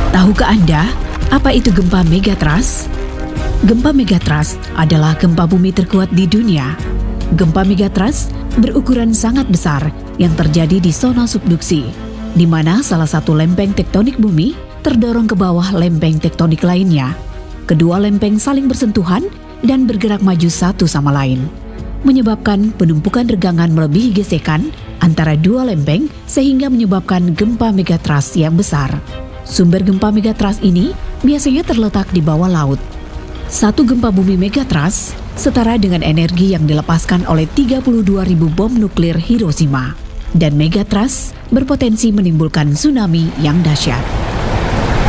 Tahukah Anda apa itu gempa megatrust? Gempa megatrust adalah gempa bumi terkuat di dunia. Gempa megatrust berukuran sangat besar yang terjadi di zona subduksi, di mana salah satu lempeng tektonik bumi terdorong ke bawah lempeng tektonik lainnya. Kedua lempeng saling bersentuhan dan bergerak maju satu sama lain, menyebabkan penumpukan regangan melebihi gesekan antara dua lempeng sehingga menyebabkan gempa megatrust yang besar. Sumber gempa megatrust ini biasanya terletak di bawah laut. Satu gempa bumi megatrust setara dengan energi yang dilepaskan oleh 32.000 bom nuklir Hiroshima. Dan megatrust berpotensi menimbulkan tsunami yang dahsyat.